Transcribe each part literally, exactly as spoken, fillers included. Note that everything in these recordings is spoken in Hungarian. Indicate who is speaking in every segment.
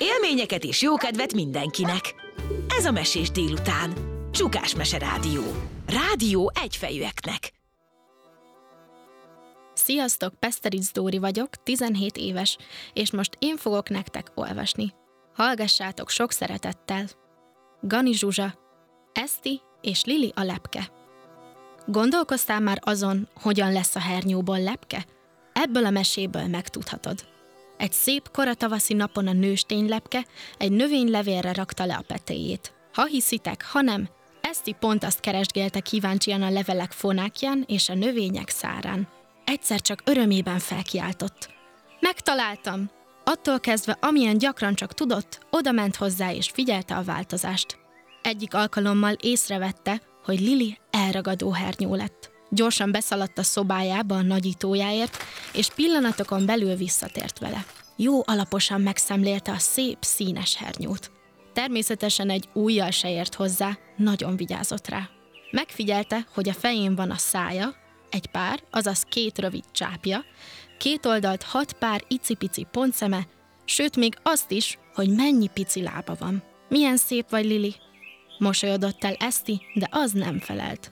Speaker 1: Élményeket és jókedvet mindenkinek. Ez a Mesés délután. Csukás Mese Rádió. Rádió egyfejűeknek.
Speaker 2: Sziasztok, Peszteric Dóri vagyok, tizenhét éves, és most én fogok nektek olvasni. Hallgassátok sok szeretettel. Gani Zsuzsa, Eszti és Lili a lepke. Gondolkoztál már azon, hogyan lesz a hernyóból lepke? Ebből a meséből megtudhatod. Egy szép koratavaszi napon a nőstény lepke egy növénylevélre rakta le a petéjét. Ha hiszitek, ha nem, Eszti pont azt keresgélte kíváncsian a levelek fonákján és a növények szárán. Egyszer csak örömében felkiáltott. Megtaláltam! Attól kezdve, amilyen gyakran csak tudott, odament hozzá és figyelte a változást. Egyik alkalommal észrevette, hogy Lili elragadó hernyó lett. Gyorsan beszaladt a szobájába a nagyítójáért, és pillanatokon belül visszatért vele. Jó alaposan megszemlélte a szép, színes hernyót. Természetesen egy ujjal se ért hozzá, nagyon vigyázott rá. Megfigyelte, hogy a fején van a szája, egy pár, azaz két rövid csápja, két oldalt hat pár icipici pontszeme, sőt még azt is, hogy mennyi pici lába van. Milyen szép vagy, Lili! Mosolyodott el Eszti, de az nem felelt.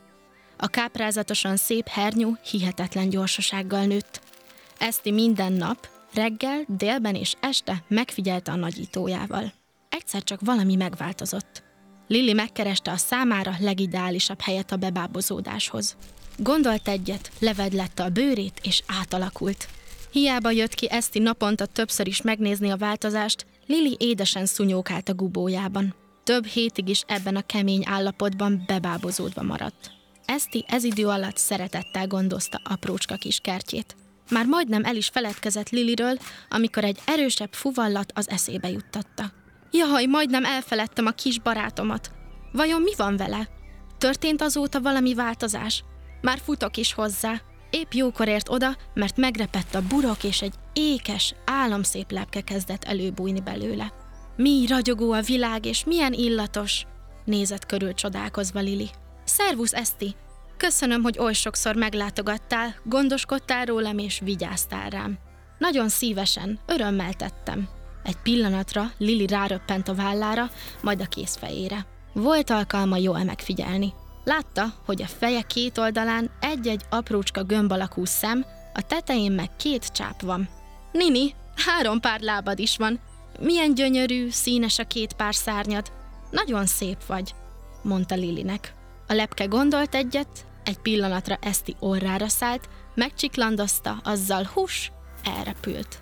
Speaker 2: A káprázatosan szép hernyó hihetetlen gyorsasággal nőtt. Eszti minden nap, reggel, délben és este megfigyelte a nagyítójával. Egyszer csak valami megváltozott. Lili megkereste a számára legideálisabb helyet a bebábozódáshoz. Gondolt egyet, levedlette a bőrét és átalakult. Hiába jött ki Eszti naponta többször is megnézni a változást, Lili édesen szunyókált a gubójában. Több hétig is ebben a kemény állapotban bebábozódva maradt. Eszti ez idő alatt szeretettel gondozta aprócska kis kertjét. Már majdnem el is feledkezett Liliről, amikor egy erősebb fuvallat az eszébe juttatta. Jaj, majdnem elfeledtem a kis barátomat. Vajon mi van vele? Történt azóta valami változás? Már futok is hozzá. Épp jókor ért oda, mert megrepett a burok, és egy ékes, álomszép lepke kezdett előbújni belőle. Mi ragyogó a világ, és milyen illatos! Nézett körül csodálkozva Lili. Szervusz, Eszti! Köszönöm, hogy oly sokszor meglátogattál, gondoskodtál rólam és vigyáztál rám. Nagyon szívesen, örömmel tettem. Egy pillanatra Lili ráröppent a vállára, majd a kézfejére. Volt alkalma jól megfigyelni. Látta, hogy a feje két oldalán egy-egy aprócska gömb alakú szem, a tetején meg két csáp van. Nini, három pár lábad is van. Milyen gyönyörű, színes a két pár szárnyad. Nagyon szép vagy, mondta Lilinek. A lepke gondolt egyet, egy pillanatra Eszti orrára szállt, megcsiklandozta, azzal hús, elrepült.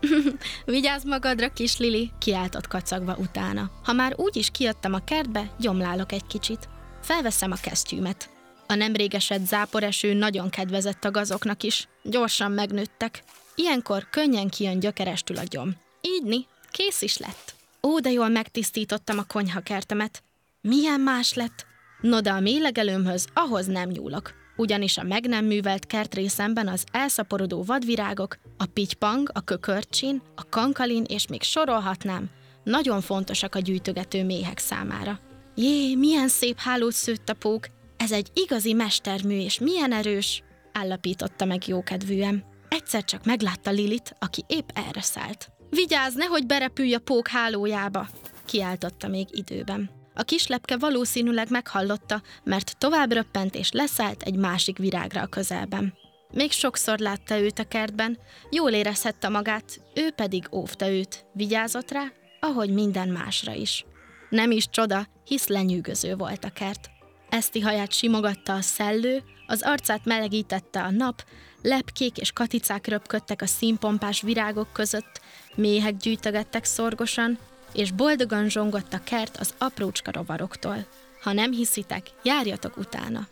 Speaker 2: Vigyázz magadra, kis Lili, kiáltott kacagva utána. Ha már úgy is kijöttem a kertbe, gyomlálok egy kicsit. Felveszem a kesztyűmet. A nemrég esett záporeső nagyon kedvezett a gazoknak is. Gyorsan megnőttek. Ilyenkor könnyen kijön gyökerestül a gyom. Ígyni, kész is lett. Ó, de jól megtisztítottam a konyhakertemet. Milyen más lett? No, de a mélegelőmhöz ahhoz nem nyúlok. Ugyanis a meg nem művelt kertrészemben az elszaporodó vadvirágok, a pitypang, a kökörcsin, a kankalin és még sorolhatnám, nagyon fontosak a gyűjtögető méhek számára. Jé, milyen szép hálót szőtt a pók! Ez egy igazi mestermű, és milyen erős! Állapította meg jókedvűen. Egyszer csak meglátta Lilit, aki épp erre szállt. Vigyázz, nehogy berepülj a pók hálójába! Kiáltotta még időben. A kislepke valószínűleg meghallotta, mert tovább röppent és leszállt egy másik virágra a közelben. Még sokszor látta őt a kertben, jól érezhette magát, ő pedig óvta őt, vigyázott rá, ahogy minden másra is. Nem is csoda, hisz lenyűgöző volt a kert. Eszti haját simogatta a szellő, az arcát melegítette a nap, lepkék és katicák röpködtek a színpompás virágok között, méhek gyűjtögettek szorgosan, és boldogan zsongott a kert az aprócska rovaroktól. Ha nem hiszitek, járjatok utána!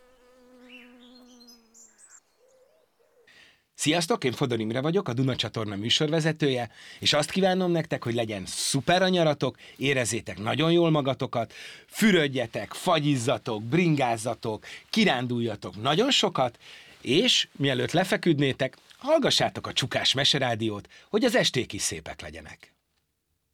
Speaker 3: Sziasztok, én Fodor Imre vagyok, a Duna csatorna műsorvezetője, és azt kívánom nektek, hogy legyen szuper a nyaratok, érezzétek nagyon jól magatokat, fürödjetek, fagyizzatok, bringázzatok, kiránduljatok nagyon sokat, és mielőtt lefeküdnétek, hallgassátok a Csukás Mese Rádiót, hogy az esték is szépek legyenek.